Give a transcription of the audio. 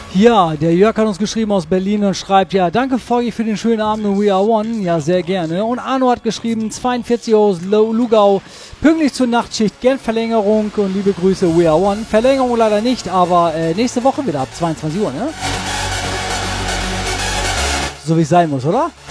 Ja, der Jörg hat uns geschrieben aus Berlin und schreibt, ja, danke Foggy für den schönen Abend in We Are One. Ja, sehr gerne. Und Arno hat geschrieben, 42 aus Lugau, pünktlich zur Nachtschicht, gern Verlängerung und liebe Grüße, We Are One. Verlängerung leider nicht, aber nächste Woche wieder ab 22 Uhr, ne? So wie es sein muss, oder?